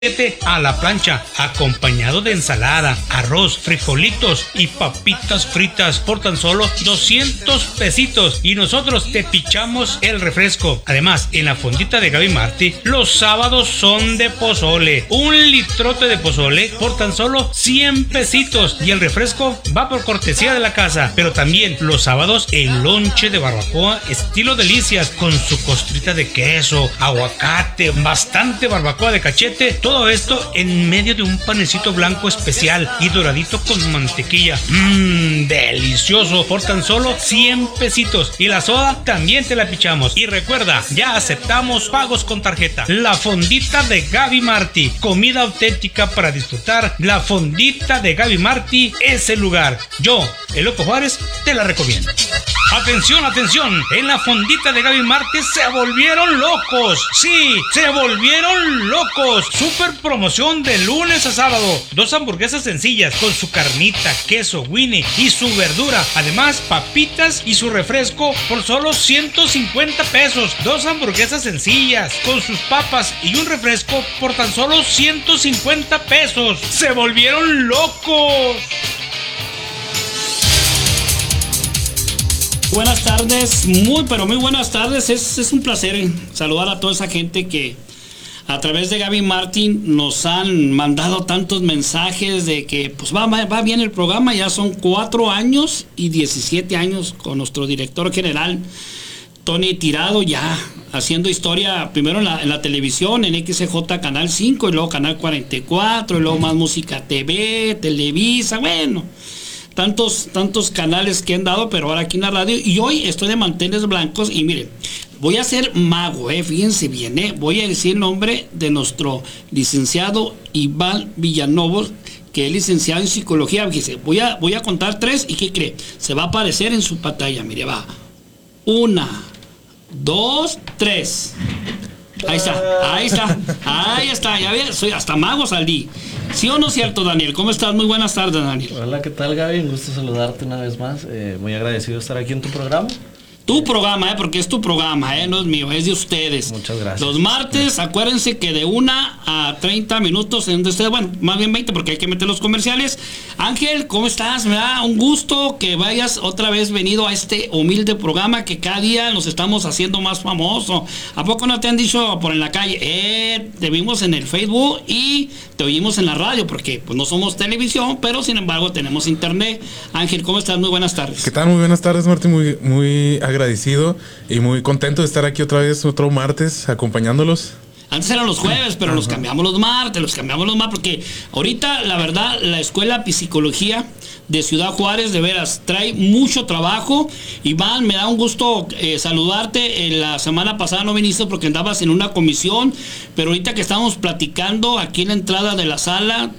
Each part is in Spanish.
a la plancha, acompañado de ensalada, arroz, frijolitos y papitas fritas por tan solo 200 pesitos. Y nosotros te pichamos el refresco. Además, en la fondita de Gaby Martí, los sábados son de pozole. Un litrote de pozole por tan solo 100 pesitos. Y el refresco va por cortesía de la casa. Pero también los sábados el lonche de barbacoa estilo delicias con su costrita de queso, aguacate, bastante barbacoa de cachete. Todo esto en medio de un panecito blanco especial y doradito con mantequilla. Delicioso por tan solo 100 pesitos. Y la soda también te la pichamos. Y recuerda, ya aceptamos pagos con tarjeta. La fondita de Gaby Martí, comida auténtica para disfrutar. La fondita de Gaby Martí es el lugar. Yo, el Loco Juárez, te la recomiendo. Atención, atención, en la fondita de Gaby Martí se volvieron locos. Sí, se volvieron locos. Super promoción de lunes a sábado. 2 hamburguesas sencillas con su carnita, queso, Winnie y su verdura. Además, papitas y su refresco por solo 150 pesos. 2 hamburguesas sencillas con sus papas y un refresco por tan solo 150 pesos. Se volvieron locos. Buenas tardes, pero muy buenas tardes. Es un placer saludar a toda esa gente que a través de Gaby Martí nos han mandado tantos mensajes de que pues va bien el programa. Ya son 4 años y 17 años con nuestro director general Tony Tirado, ya haciendo historia primero en la televisión, en XJ Canal 5 y luego Canal 44 y luego Más Música TV, Televisa, bueno, tantos canales que han dado, pero ahora aquí en la radio. Y hoy estoy de manteles blancos y miren, voy a ser mago, fíjense bien, voy a decir el nombre de nuestro licenciado Iván Villalobos, que es licenciado en psicología. Fíjese, voy a contar 3 y ¿qué cree? Se va a aparecer en su pantalla, mire, va. 1, 2, 3. Ahí está, ya ve, soy hasta mago salí. ¿Sí o no es cierto, Daniel? ¿Cómo estás? Muy buenas tardes, Daniel. Hola, ¿qué tal, Gaby? Un gusto saludarte una vez más. Muy agradecido de estar aquí en tu programa. Tu programa, porque es tu programa, no es mío, es de ustedes. Muchas gracias. Los martes, acuérdense que de 1 a 30 minutos en donde ustedes, bueno, más bien 20 porque hay que meter los comerciales. Ángel, ¿cómo estás? Me da un gusto que vayas otra vez venido a este humilde programa que cada día nos estamos haciendo más famoso. ¿A poco no te han dicho por en la calle? Te vimos en el Facebook y te oímos en la radio, porque pues no somos televisión, pero sin embargo tenemos internet. Ángel, ¿cómo estás? Muy buenas tardes. ¿Qué tal? Muy buenas tardes, Martín. Muy agradecido y muy contento de estar aquí otra vez, otro martes, acompañándolos. Antes eran los jueves, pero los cambiamos los martes, porque ahorita, la verdad, la Escuela de Psicología de Ciudad Juárez, de veras, trae mucho trabajo. Iván, me da un gusto saludarte. La semana pasada no viniste porque andabas en una comisión, pero ahorita que estamos platicando aquí en la entrada de la sala,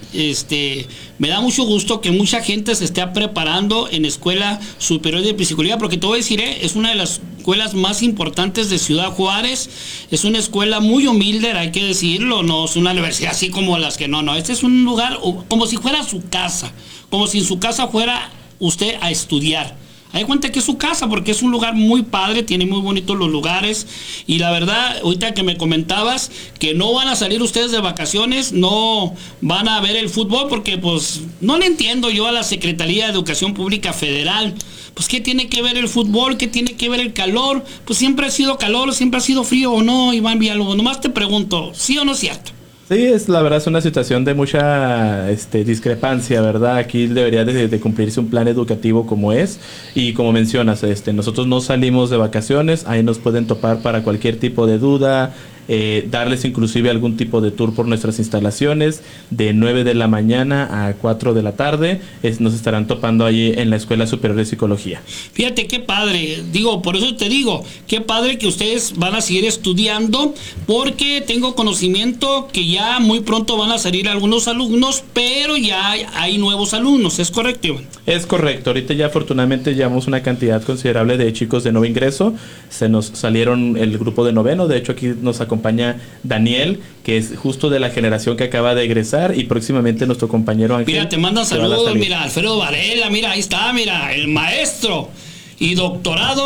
me da mucho gusto que mucha gente se esté preparando en Escuela Superior de Psicología, porque te voy a decir, es una de las escuelas más importantes de Ciudad Juárez. Es una escuela muy humilde, hay que decirlo, no es una universidad así como las que no, este es un lugar como si fuera su casa, como si en su casa fuera usted a estudiar. Hay cuenta que es su casa porque es un lugar muy padre, tiene muy bonitos los lugares. Y la verdad, ahorita que me comentabas que no van a salir ustedes de vacaciones, no van a ver el fútbol, porque pues no le entiendo yo a la Secretaría de Educación Pública Federal. Pues ¿qué tiene que ver el fútbol? ¿Qué tiene que ver el calor? Pues siempre ha sido calor, siempre ha sido frío, ¿o no, Iván Villalobos? Nomás te pregunto, ¿sí o no es cierto? Sí, la verdad es una situación de mucha discrepancia, ¿verdad? Aquí debería de cumplirse un plan educativo como es. Y como mencionas, nosotros no salimos de vacaciones, ahí nos pueden topar para cualquier tipo de duda, darles inclusive algún tipo de tour por nuestras instalaciones de 9 de la mañana a 4 de la tarde. Nos estarán topando allí en la Escuela Superior de Psicología. Fíjate qué padre, por eso te digo, qué padre que ustedes van a seguir estudiando, porque tengo conocimiento que ya muy pronto van a salir algunos alumnos, pero ya hay nuevos alumnos, ¿es correcto, Iván? Es correcto, ahorita ya afortunadamente llevamos una cantidad considerable de chicos de nuevo ingreso. Se nos salieron el grupo de noveno, de hecho aquí nos acompaña Daniel, que es justo de la generación que acaba de egresar, y próximamente nuestro compañero Ángel. Mira, te mandan saludos, mira, Alfredo Varela, mira, ahí está, mira, el maestro y doctorado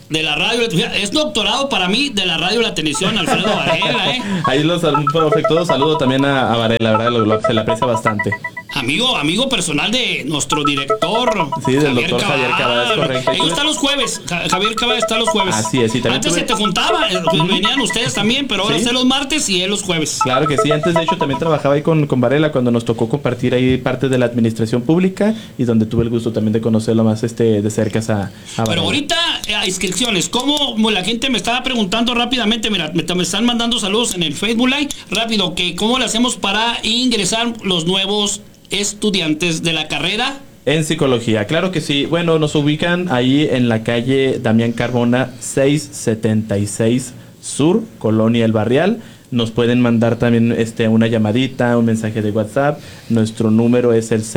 de la radio. Es doctorado para mí de la radio y la televisión, Alfredo Varela, Ahí un afectuoso saludo también a Varela, ¿verdad? Se le aprecia bastante. Amigo personal de nuestro director. Sí, del doctor Javier Cabada, es correcto. Ellos están los jueves. Javier Cabada está los jueves. Así es. Y antes se te juntaba, venían ustedes también, pero ahora es los martes y él los jueves. Claro que sí. Antes, de hecho, también trabajaba ahí con Varela cuando nos tocó compartir ahí parte de la administración pública y donde tuve el gusto también de conocerlo más de cerca a Varela. Pero ahorita, inscripciones, ¿cómo la gente me estaba preguntando rápidamente? Mira, me están mandando saludos en el Facebook Live. Rápido, que ¿cómo le hacemos para ingresar los nuevos estudiantes de la carrera en psicología? Claro que sí. Bueno, nos ubican ahí en la calle Damián Carbona 676 Sur, Colonia El Barrial. Nos pueden mandar también una llamadita, un mensaje de WhatsApp. Nuestro número es el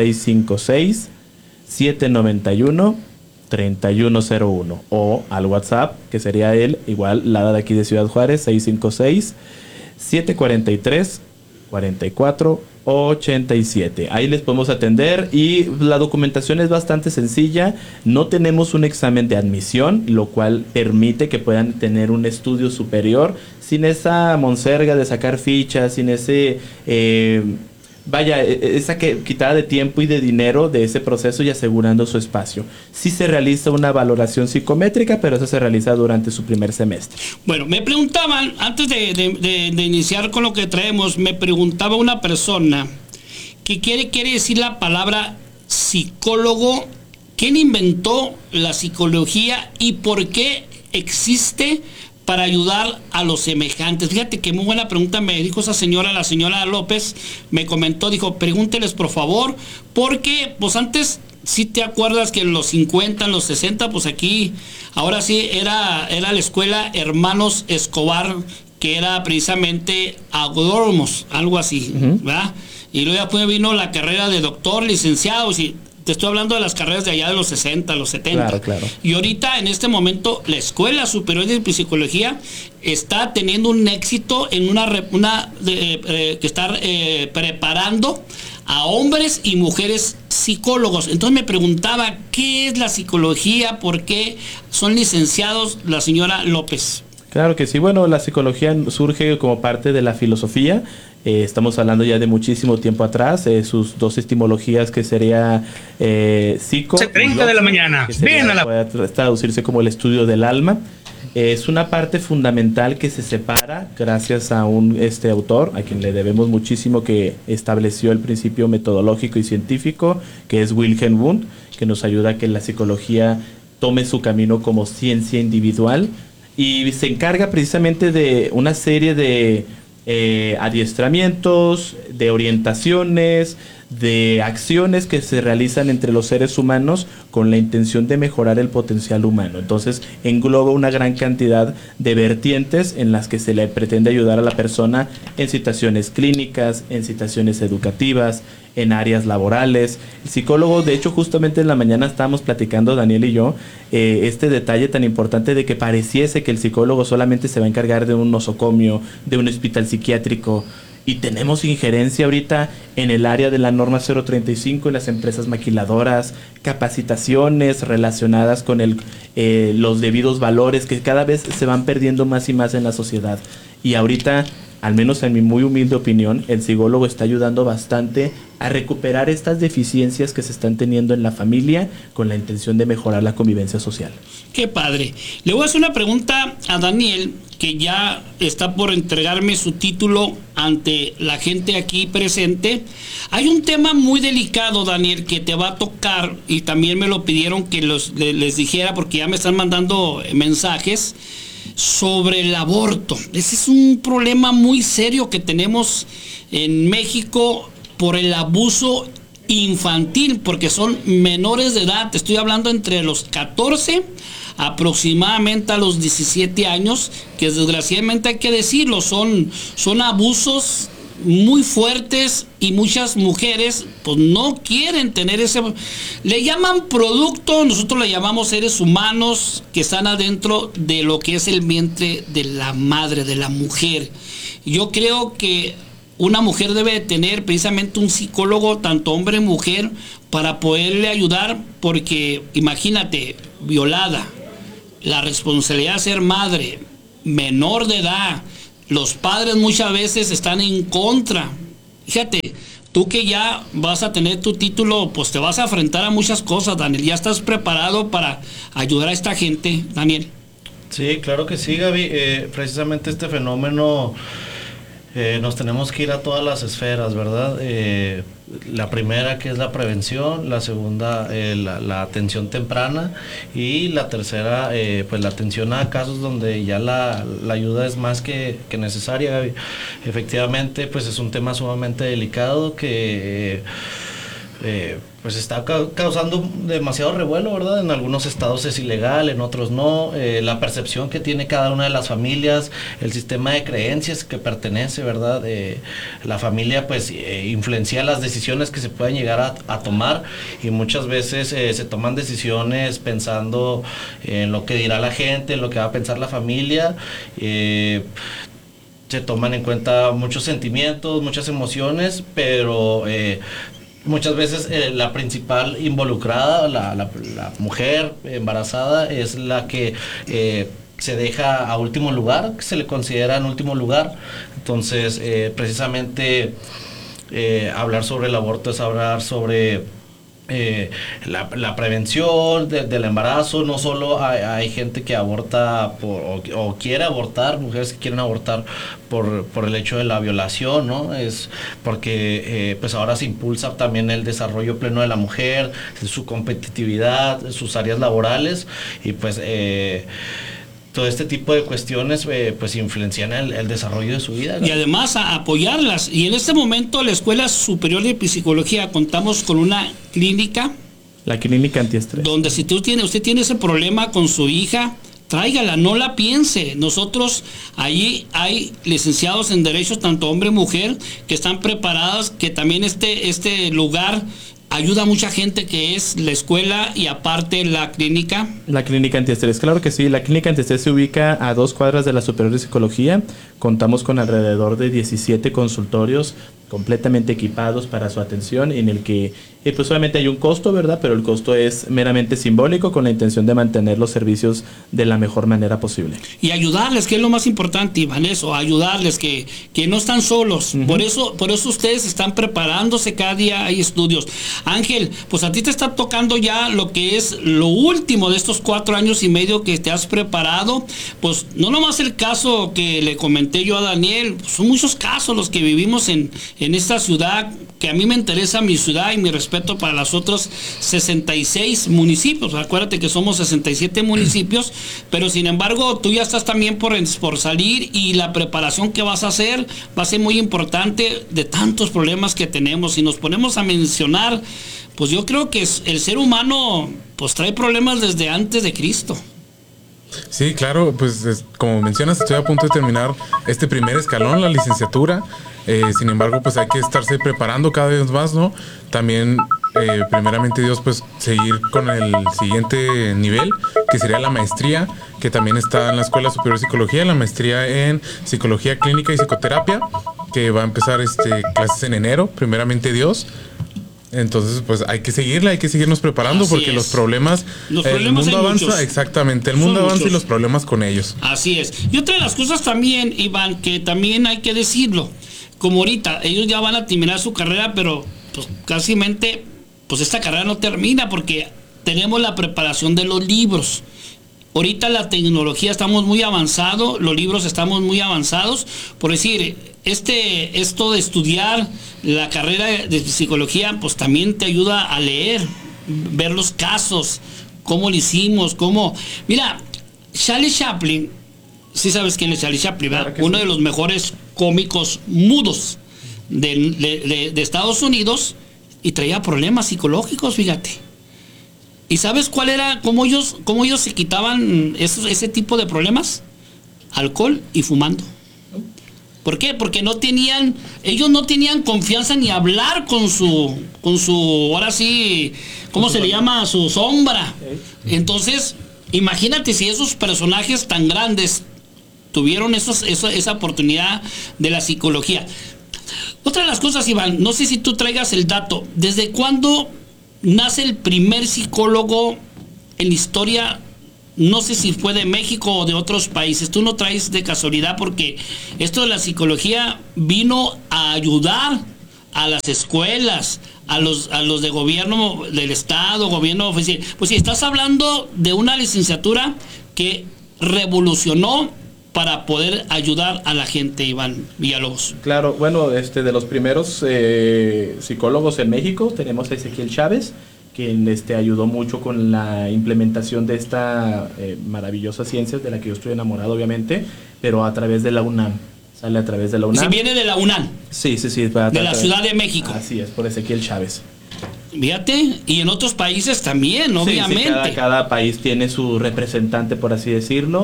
656-791-3101 o al WhatsApp, que sería igual, la de aquí de Ciudad Juárez, 656-743-4487. Ahí les podemos atender y la documentación es bastante sencilla. No tenemos un examen de admisión, lo cual permite que puedan tener un estudio superior sin esa monserga de sacar fichas, sin ese esa quitada de tiempo y de dinero de ese proceso y asegurando su espacio. Sí se realiza una valoración psicométrica, pero eso se realiza durante su primer semestre. Bueno, me preguntaban, antes de iniciar con lo que traemos, me preguntaba una persona que quiere decir la palabra psicólogo. ¿Quién inventó la psicología y por qué existe para ayudar a los semejantes? Fíjate que muy buena pregunta me dijo esa señora, la señora López, me comentó, dijo, pregúnteles por favor, porque pues antes, si te acuerdas que en los 50, en los 60, pues aquí, ahora sí, era la escuela Hermanos Escobar, que era precisamente Agrónomos, algo así, ¿verdad? Y luego después vino la carrera de doctor, licenciado, y te estoy hablando de las carreras de allá de los 60, los 70. Claro. Y ahorita, en este momento, la Escuela Superior de Psicología está teniendo un éxito en que está preparando a hombres y mujeres psicólogos. Entonces me preguntaba, ¿qué es la psicología? ¿Por qué son licenciados la señora López? Claro que sí. Bueno, la psicología surge como parte de la filosofía. Estamos hablando ya de muchísimo tiempo atrás. Sus dos etimologías, que sería psico. 7:30 de la mañana. Puede traducirse como el estudio del alma. Es una parte fundamental que se separa gracias a un autor, a quien le debemos muchísimo, que estableció el principio metodológico y científico, que es Wilhelm Wundt, que nos ayuda a que la psicología tome su camino como ciencia individual. Y se encarga precisamente de una serie de adiestramientos, de orientaciones, de acciones que se realizan entre los seres humanos con la intención de mejorar el potencial humano. Entonces engloba una gran cantidad de vertientes en las que se le pretende ayudar a la persona en situaciones clínicas, en situaciones educativas, en áreas laborales. El psicólogo, de hecho, justamente en la mañana estábamos platicando, Daniel y yo, este detalle tan importante de que pareciese que el psicólogo solamente se va a encargar de un nosocomio, de un hospital psiquiátrico, y tenemos injerencia ahorita en el área de la norma 035 en las empresas maquiladoras, capacitaciones relacionadas con los debidos valores que cada vez se van perdiendo más y más en la sociedad. Y ahorita, al menos en mi muy humilde opinión, el psicólogo está ayudando bastante a recuperar estas deficiencias que se están teniendo en la familia con la intención de mejorar la convivencia social. Qué padre. Le voy a hacer una pregunta a Daniel, que ya está por entregarme su título ante la gente aquí presente. Hay un tema muy delicado, Daniel, que te va a tocar, y también me lo pidieron que les dijera, porque ya me están mandando mensajes sobre el aborto. Ese es un problema muy serio que tenemos en México por el abuso infantil, porque son menores de edad. Te estoy hablando entre los 14 aproximadamente a los 17 años, que desgraciadamente hay que decirlo, son abusos muy fuertes, y muchas mujeres pues no quieren tener ese, le llaman producto, nosotros le llamamos seres humanos que están adentro de lo que es el vientre de la madre, de la mujer. Yo creo que una mujer debe de tener precisamente un psicólogo, tanto hombre como mujer, para poderle ayudar, porque imagínate, violada, la responsabilidad de ser madre, menor de edad, los padres muchas veces están en contra. Fíjate, tú que ya vas a tener tu título, pues te vas a enfrentar a muchas cosas, Daniel. ¿Ya estás preparado para ayudar a esta gente, Daniel? Sí, claro que sí, Gaby. Precisamente este fenómeno nos tenemos que ir a todas las esferas, ¿verdad? La primera, que es la prevención; la segunda, la atención temprana; y la tercera, pues la atención a casos donde ya la ayuda es más que necesaria, Gaby. Efectivamente, pues es un tema sumamente delicado que pues está causando demasiado revuelo, ¿verdad? En algunos estados es ilegal, en otros no. La percepción que tiene cada una de las familias, el sistema de creencias que pertenece, ¿verdad? La familia pues influencia las decisiones que se pueden llegar a tomar, y muchas veces se toman decisiones pensando en lo que dirá la gente, en lo que va a pensar la familia. Se toman en cuenta muchos sentimientos, muchas emociones, pero muchas veces la principal involucrada, la mujer embarazada, es la que se deja a último lugar, que se le considera en último lugar. Entonces, precisamente hablar sobre el aborto es hablar sobre la prevención del embarazo. No solo hay gente que aborta o quiere abortar, mujeres que quieren abortar por el hecho de la violación, ¿no? Es porque pues ahora se impulsa también el desarrollo pleno de la mujer, su competitividad, sus áreas laborales, y pues todo este tipo de cuestiones pues influencian el desarrollo de su vida, ¿no? Y además a apoyarlas. Y en este momento la Escuela Superior de Psicología contamos con una clínica. La clínica antiestrés. Donde si usted tiene ese problema con su hija, tráigala, no la piense. Nosotros, allí hay licenciados en derechos, tanto hombre y mujer, que están preparadas, que también este lugar ayuda a mucha gente, que es la escuela y aparte la clínica. La clínica antiestrés, claro que sí. La clínica antiestrés se ubica a 2 cuadras de la Superior de Psicología. Contamos con alrededor de 17 consultorios completamente equipados para su atención, en el que pues solamente hay un costo, ¿verdad? Pero el costo es meramente simbólico, con la intención de mantener los servicios de la mejor manera posible. Y ayudarles, que es lo más importante, Iván, eso, ayudarles, que no están solos. Uh-huh. Por eso ustedes están preparándose, cada día hay estudios. Ángel, pues a ti te está tocando ya lo que es lo último de estos 4 años y medio que te has preparado. Pues no nomás el caso que le comenté yo a Daniel, pues son muchos casos los que vivimos en esta ciudad, que a mí me interesa mi ciudad, y mi respeto para los otros 66 municipios. Acuérdate que somos 67 municipios, pero sin embargo tú ya estás también por salir, y la preparación que vas a hacer va a ser muy importante de tantos problemas que tenemos. Si nos ponemos a mencionar, pues yo creo que el ser humano pues trae problemas desde antes de Cristo. Sí, claro, pues como mencionas, estoy a punto de terminar este primer escalón, la licenciatura. Sin embargo, pues hay que estarse preparando cada vez más, ¿no? También, primeramente Dios, pues seguir con el siguiente nivel, que sería la maestría, que también está en la Escuela Superior de Psicología, la maestría en Psicología Clínica y Psicoterapia, que va a empezar clases en enero, primeramente Dios. Entonces, pues hay que seguirla, hay que seguirnos preparando. Así porque es. Los problemas el mundo avanza, muchos. Exactamente, el mundo avanza muchos. Y los problemas con ellos. Así es. Y otra de las cosas también, Iván, que también hay que decirlo, como ahorita, ellos ya van a terminar su carrera, pero pues casi pues esta carrera no termina, porque tenemos la preparación de los libros. Ahorita la tecnología estamos muy avanzados, los libros estamos muy avanzados. Por decir, esto de estudiar la carrera de psicología, pues también te ayuda a leer, ver los casos, cómo lo hicimos, Mira, Charlie Chaplin, sí sabes quién es Charlie Chaplin, ¿verdad? Claro, uno de los mejores cómicos mudos de Estados Unidos, y traía problemas psicológicos, fíjate. ¿Y sabes cuál era, cómo ellos se quitaban ese tipo de problemas? Alcohol y fumando. ¿Por qué? Porque ellos no tenían confianza ni hablar con su, ahora sí, ¿cómo se le llama? Su sombra. Entonces, imagínate si esos personajes tan grandes tuvieron esa oportunidad de la psicología. Otra de las cosas, Iván, no sé si tú traigas el dato, ¿desde cuándo nace el primer psicólogo en la historia no sé si fue de México o de otros países. Tú no traes de casualidad, porque esto de la psicología vino a ayudar a las escuelas, a los de gobierno del estado, gobierno oficial. Pues si estás hablando de una licenciatura que revolucionó para poder ayudar a la gente, Iván Villalobos. Claro, bueno, de los primeros psicólogos en México tenemos a Ezequiel Chávez, quien ayudó mucho con la implementación de esta maravillosa ciencia de la que yo estoy enamorado, obviamente, pero a través de la UNAM. Sale a través de la UNAM. Si viene de la UNAM. Sí. De la Ciudad de México. Así es, por Ezequiel Chávez. Fíjate, y en otros países también, obviamente. Sí, cada país tiene su representante, por así decirlo.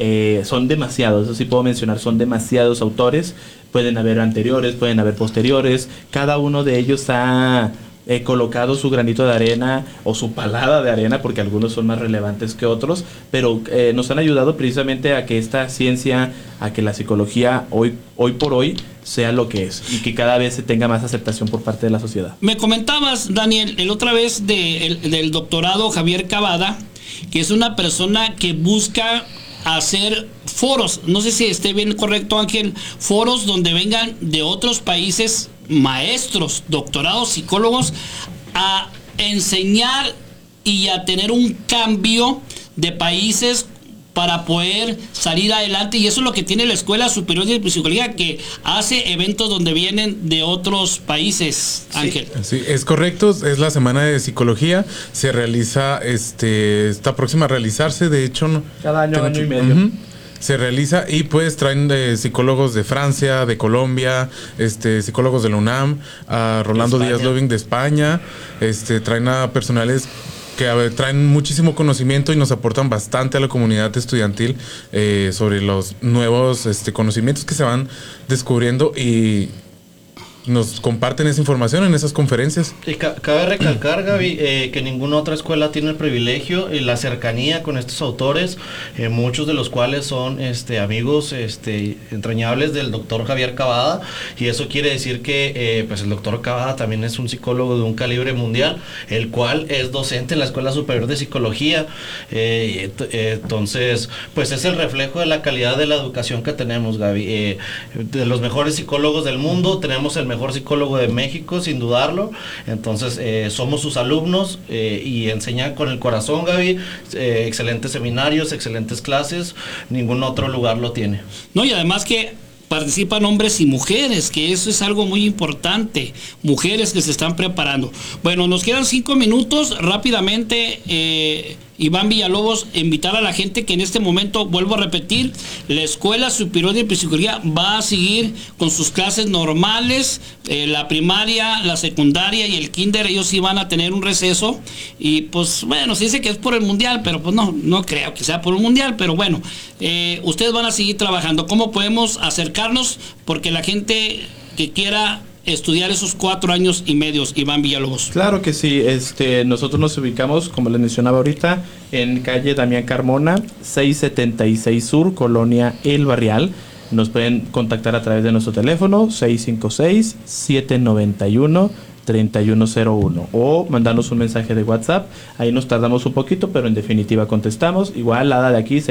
Son demasiados, eso sí puedo mencionar, son demasiados autores. Pueden haber anteriores, pueden haber posteriores. Cada uno de ellos ha colocado su granito de arena o su palada de arena, porque algunos son más relevantes que otros, pero nos han ayudado precisamente a que esta ciencia, a que la psicología hoy por hoy sea lo que es y que cada vez se tenga más aceptación por parte de la sociedad. Me comentabas, Daniel, el otra vez del doctorado Javier Cavada, que es una persona que busca hacer foros, no sé si esté bien correcto, Ángel, foros donde vengan de otros países maestros, doctorados, psicólogos, a enseñar y a tener un cambio de países para poder salir adelante. Y eso es lo que tiene la Escuela Superior de Psicología, que hace eventos donde vienen de otros países, Ángel. Sí, es correcto, es la Semana de Psicología, se realiza, está próxima a realizarse, de hecho. Cada año y medio. Se realiza y pues traen psicólogos de Francia, de Colombia, psicólogos de la UNAM, a Rolando Díaz Loving de España, traen a personales que traen muchísimo conocimiento y nos aportan bastante a la comunidad estudiantil sobre los nuevos conocimientos que se van descubriendo y nos comparten esa información en esas conferencias. Y cabe recalcar, Gaby, que ninguna otra escuela tiene el privilegio y la cercanía con estos autores, muchos de los cuales son amigos entrañables del doctor Javier Cavada, y eso quiere decir que pues el doctor Cavada también es un psicólogo de un calibre mundial, el cual es docente en la Escuela Superior de Psicología. Entonces, pues es el reflejo de la calidad de la educación que tenemos, Gaby. De los mejores psicólogos del mundo, tenemos el mejor psicólogo de México, sin dudarlo. Entonces somos sus alumnos y enseñan con el corazón, Gaby. Excelentes seminarios, excelentes clases, ningún otro lugar lo tiene. No, y además que participan hombres y mujeres, que eso es algo muy importante, mujeres que se están preparando. Bueno, nos quedan 5 minutos, rápidamente, Iván Villalobos, invitar a la gente que en este momento, vuelvo a repetir, la Escuela Superior de Psicología va a seguir con sus clases normales, la primaria, la secundaria y el kinder, ellos sí van a tener un receso, y pues bueno, se dice que es por el mundial, pero pues no creo que sea por el mundial, pero bueno, ustedes van a seguir trabajando. ¿Cómo podemos acercarnos? Porque la gente que quiera estudiar esos 4 años y medio, Iván Villalobos. Claro que sí, nosotros nos ubicamos, como les mencionaba ahorita, en calle Damián Carmona, 676 Sur, Colonia El Barrial. Nos pueden contactar a través de nuestro teléfono 656-791-3101 o mandarnos un mensaje de WhatsApp. Ahí nos tardamos un poquito, pero en definitiva contestamos. Igual la de aquí,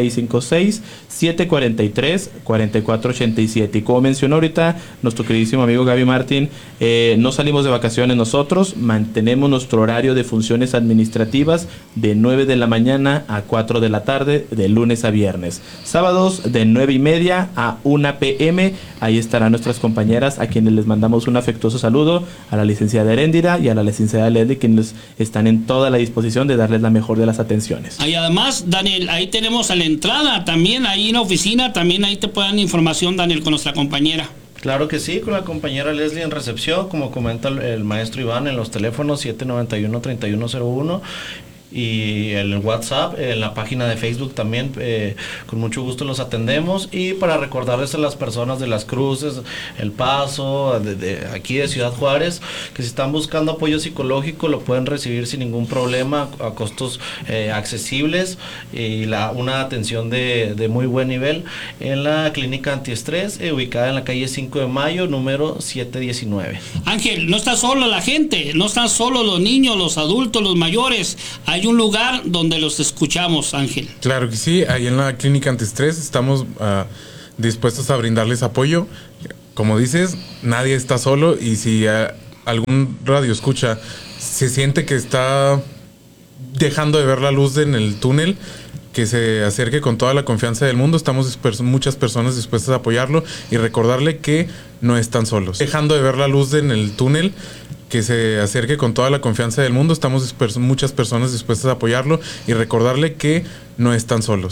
656-743-4487. Y como mencionó ahorita nuestro queridísimo amigo Gaby Martín, no salimos de vacaciones nosotros, mantenemos nuestro horario de funciones administrativas de 9 de la mañana a 4 de la tarde, de lunes a viernes. Sábados de 9:30 a 1 p.m. Ahí estarán nuestras compañeras, a quienes les mandamos un afectuoso saludo, a la licenciada Heréndira y a la licenciada Leslie, quienes están en toda la disposición de darles la mejor de las atenciones. Y además, Daniel, ahí tenemos a la entrada también, ahí en la oficina, también ahí te pueden dar información, Daniel, con nuestra compañera. Claro que sí, con la compañera Leslie en recepción, como comenta el maestro Iván, en los teléfonos 791-3101 y el WhatsApp, en la página de Facebook también, con mucho gusto los atendemos. Y para recordarles a las personas de Las Cruces, El Paso, de aquí de Ciudad Juárez, que si están buscando apoyo psicológico lo pueden recibir sin ningún problema, a costos accesibles, y una atención de muy buen nivel en la clínica antiestrés, ubicada en la calle 5 de Mayo, número 719. Ángel, no está solo la gente, no están solo los niños, los adultos, los mayores. hay un lugar donde los escuchamos, Ángel. Claro que sí, ahí en la Clínica Antiestrés estamos dispuestos a brindarles apoyo. Como dices, nadie está solo, y si algún radio escucha se siente que está dejando de ver la luz en el túnel, que se acerque con toda la confianza del mundo. Estamos muchas personas dispuestas a apoyarlo y recordarle que no están solos. Dejando de ver la luz en el túnel, que se acerque con toda la confianza del mundo. Estamos muchas personas dispuestas a apoyarlo y recordarle que no están solos.